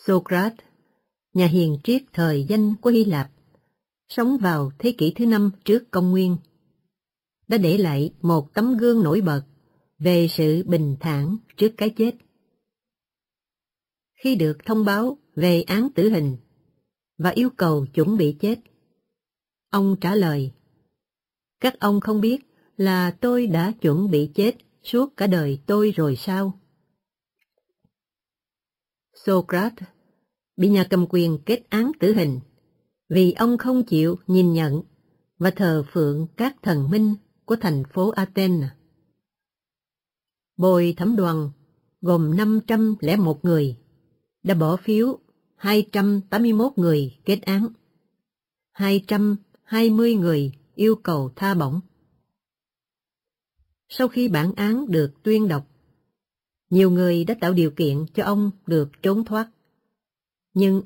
Socrates, nhà hiền triết thời danh của Hy Lạp, sống vào thế kỷ thứ 5 trước công nguyên, đã để lại một tấm gương nổi bật về sự bình thản trước cái chết. Khi được thông báo về án tử hình và yêu cầu chuẩn bị chết, ông trả lời: "Các ông không biết là tôi đã chuẩn bị chết suốt cả đời tôi rồi sao?" Socrates bị nhà cầm quyền kết án tử hình vì ông không chịu nhìn nhận và thờ phượng các thần minh của thành phố Athens. Bồi thẩm đoàn gồm 501 người đã bỏ phiếu 281 người kết án, 220 người yêu cầu tha bổng. Sau khi bản án được tuyên đọc, nhiều người đã tạo điều kiện cho ông được trốn thoát, nhưng